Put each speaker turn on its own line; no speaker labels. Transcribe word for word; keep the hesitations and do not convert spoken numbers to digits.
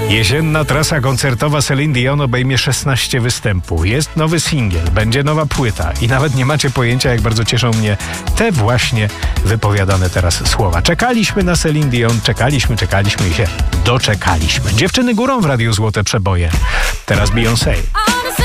Jesienna trasa koncertowa Celine Dion obejmie szesnaście występów. Jest nowy singiel, będzie nowa płyta i nawet nie macie pojęcia, jak bardzo cieszą mnie te właśnie wypowiadane teraz słowa. Czekaliśmy na Celine Dion, czekaliśmy, czekaliśmy i się doczekaliśmy. Dziewczyny górą w Radiu Złote Przeboje. Teraz Beyoncé.